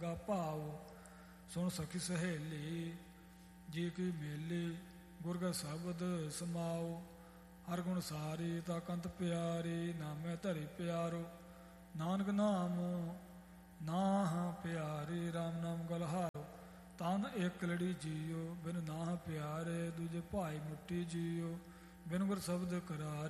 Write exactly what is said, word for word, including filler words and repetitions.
ਕਾ ਭਾਉ। ਸੁਣ ਸਖੀ ਸਹੇਲੀ ਜੀ ਕੀ ਮੇਲੀ, ਗੁਰ ਕਾ ਸ਼ਬਦ ਸਮਾਉ। ਹਰ ਗੁਣ ਸਾਰੀ ਤਾ ਕੰਤ ਪਿਆਰੀ, ਨਾਮੇ ਧਰੀ ਪਿਆਰੋ। ਨਾਨਕ ਨਾਮ ਨਾਹ ਪਿਆਰੀ, ਰਾਮ ਨਾਮ ਗਲਹਾਰੋ। ਤਨ ਇੱਕ ਲੜੀ ਜੀਓ, ਬਿਨ ਨਾਹ ਪਿਆਰੇ, ਦੂਜੇ ਭਾਈ ਮੁੱਟੀ ਜੀਓ। ਬਿਨ ਗੁਰ ਸ਼ਬਦ ਕਰਾਰੇ,